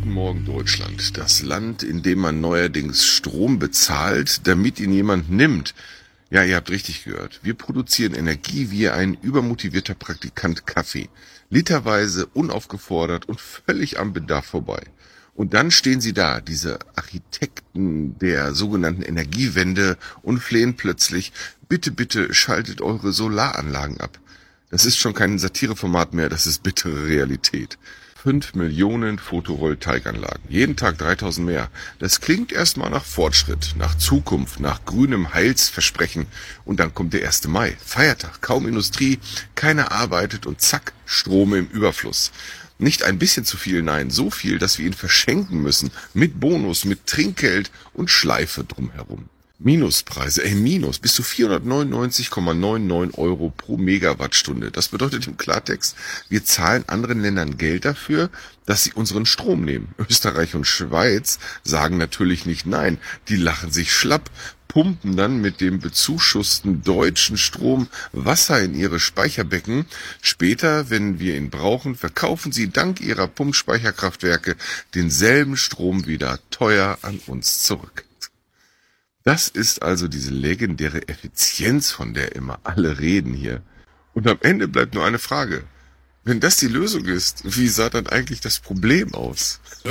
Guten Morgen Deutschland, das Land, in dem man neuerdings Strom bezahlt, damit ihn jemand nimmt. Ja, ihr habt richtig gehört. Wir produzieren Energie wie ein übermotivierter Praktikant Kaffee. Literweise, unaufgefordert und völlig am Bedarf vorbei. Und dann stehen sie da, diese Architekten der sogenannten Energiewende, und flehen plötzlich: Bitte, bitte schaltet eure Solaranlagen ab. Das ist schon kein Satireformat mehr, das ist bittere Realität. 5 Millionen Photovoltaikanlagen, jeden Tag 3000 mehr. Das klingt erstmal nach Fortschritt, nach Zukunft, nach grünem Heilsversprechen. Und dann kommt der 1. Mai, Feiertag, kaum Industrie, keiner arbeitet und zack, Strom im Überfluss. Nicht ein bisschen zu viel, nein, so viel, dass wir ihn verschenken müssen, mit Bonus, mit Trinkgeld und Schleife drumherum. Minuspreise, Minus, bis zu 499,99 Euro pro Megawattstunde. Das bedeutet im Klartext, wir zahlen anderen Ländern Geld dafür, dass sie unseren Strom nehmen. Österreich und Schweiz sagen natürlich nicht nein, die lachen sich schlapp, pumpen dann mit dem bezuschussten deutschen Strom Wasser in ihre Speicherbecken. Später, wenn wir ihn brauchen, verkaufen sie dank ihrer Pumpspeicherkraftwerke denselben Strom wieder teuer an uns zurück. Das ist also diese legendäre Effizienz, von der immer alle reden hier. Und am Ende bleibt nur eine Frage. Wenn das die Lösung ist, wie sah dann eigentlich das Problem aus?